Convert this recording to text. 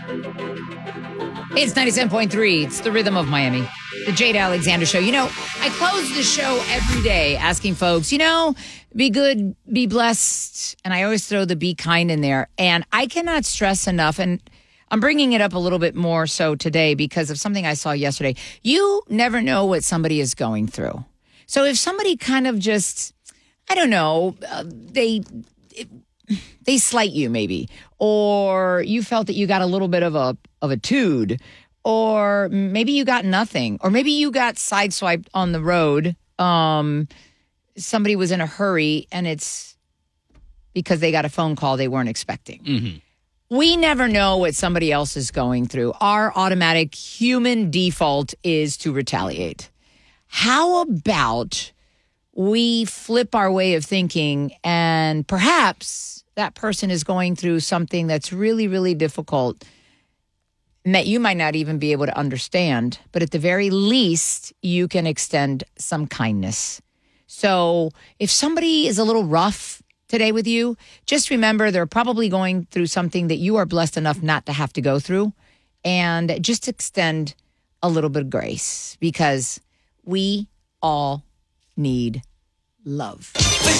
It's 97.3. It's the rhythm of Miami. The Jade Alexander Show. You know, I close the show every day asking folks, be good, be blessed. And I always throw the be kind in there. And I cannot stress enough, and I'm bringing it up a little bit more so today because of something I saw yesterday. You never know what somebody is going through. So if somebody kind of just, I don't know, they slight you maybe, or you felt that you got a little bit of a tood, or maybe you got nothing, or maybe you got sideswiped on the road. Somebody was in a hurry and it's because they got a phone call they weren't expecting. Mm-hmm. We never know what somebody else is going through. Our automatic human default is to retaliate. How about we flip our way of thinking, and perhaps that person is going through something that's really, really difficult and that you might not even be able to understand, but at the very least, you can extend some kindness. So if somebody is a little rough today with you, just remember they're probably going through something that you are blessed enough not to have to go through, and just extend a little bit of grace, because we all need love.